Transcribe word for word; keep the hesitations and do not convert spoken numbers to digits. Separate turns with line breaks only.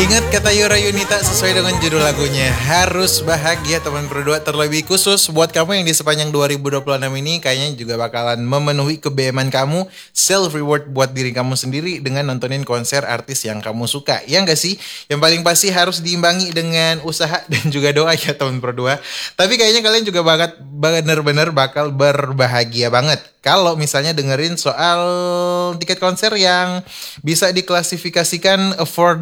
Ingat kata Yura Yunita sesuai dengan judul lagunya, harus bahagia teman berdua. Terlebih khusus buat kamu yang di sepanjang dua ribu dua puluh enam ini kayaknya juga bakalan memenuhi ke B M-an kamu, self reward buat diri kamu sendiri dengan nontonin konser artis yang kamu suka. Ya enggak sih? Yang paling pasti harus diimbangi dengan usaha dan juga doa ya teman berdua. Tapi kayaknya kalian juga banget bener-bener bakal berbahagia banget kalau misalnya dengerin soal tiket konser yang bisa diklasifikasikan afford